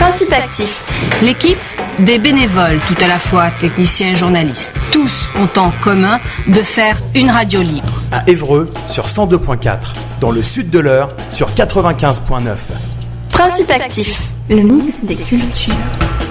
Principe actif. L'équipe, des bénévoles tout à la fois, techniciens et journalistes. Tous ont en commun de faire une radio libre. À Évreux sur 102.4, dans le sud de l'Eure sur 95.9. Principe actif. Le mix des cultures.